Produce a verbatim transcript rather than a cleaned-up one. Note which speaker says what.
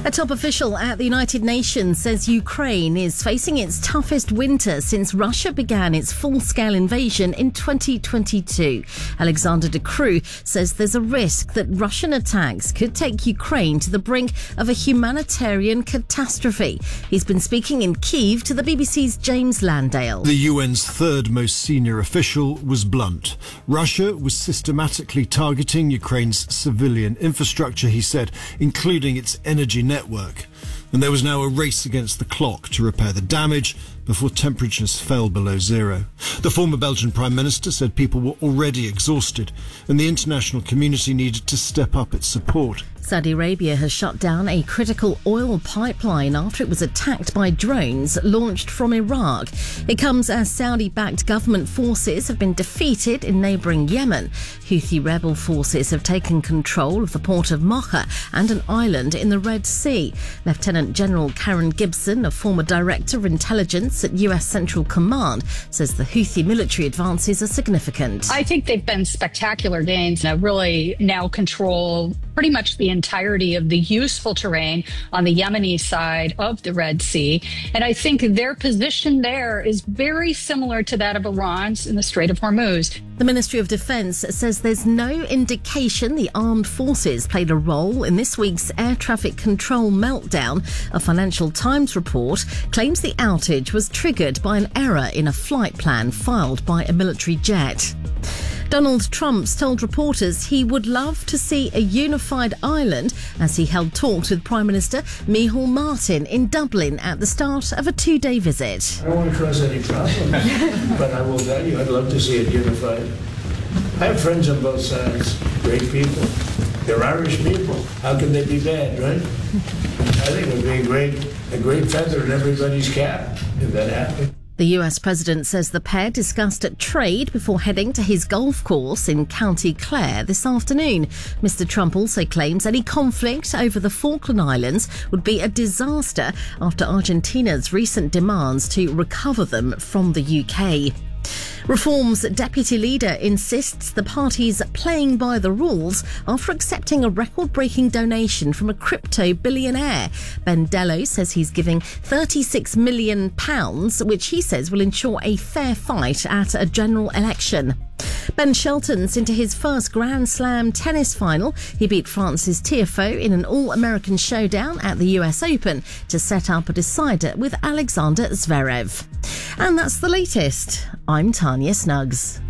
Speaker 1: A top official at the United Nations says Ukraine is facing its toughest winter since Russia began its full-scale invasion in twenty twenty-two. Alexander De Croo says there's a risk that Russian attacks could take Ukraine to the brink of a humanitarian catastrophe. He's been speaking in Kyiv to the B B C's James Landale.
Speaker 2: The U N's third most senior official was blunt. Russia was systematically targeting Ukraine's civilian infrastructure, he said, including its energy network. And there was now a race against the clock to repair the damage before temperatures fell below zero. The former Belgian Prime Minister said people were already exhausted and the international community needed to step up its support.
Speaker 1: Saudi Arabia has shut down a critical oil pipeline after it was attacked by drones launched from Iraq. It comes as Saudi-backed government forces have been defeated in neighbouring Yemen. Houthi rebel forces have taken control of the port of Mocha and an island in the Red Sea. Lieutenant General Karen Gibson, a former director of intelligence at U S Central Command, says the Houthi military advances are significant.
Speaker 3: I think they've been spectacular gains and really now control pretty much the entirety of the useful terrain on the Yemeni side of the Red Sea. And I think their position there is very similar to that of Iran's in the Strait of Hormuz.
Speaker 1: The Ministry of Defence says there's no indication the armed forces played a role in this week's air traffic control meltdown. A Financial Times report claims the outage was triggered by an error in a flight plan filed by a military jet. Donald Trump's told reporters he would love to see a unified Ireland as he held talks with Prime Minister Micheál Martin in Dublin at the start of a two-day visit.
Speaker 4: I don't want to cause any problems, but I will tell you, I'd love to see it unified. I have friends on both sides, great people. They're Irish people. How can they be bad, right? I think it would be a great, a great feather in everybody's cap if that happened.
Speaker 1: The U S president says the pair discussed trade before heading to his golf course in County Clare this afternoon. Mister Trump also claims any conflict over the Falkland Islands would be a disaster after Argentina's recent demands to recover them from the U K. Reform's deputy leader insists the party's playing by the rules after accepting a record-breaking donation from a crypto billionaire. Ben Dello says he's giving thirty-six million pounds, which he says will ensure a fair fight at a general election. Ben Shelton's into his first Grand Slam tennis final. He beat France's Tiafoe in an all-American showdown at the U S Open to set up a decider with Alexander Zverev. And that's the latest. I'm Tanya Snuggs.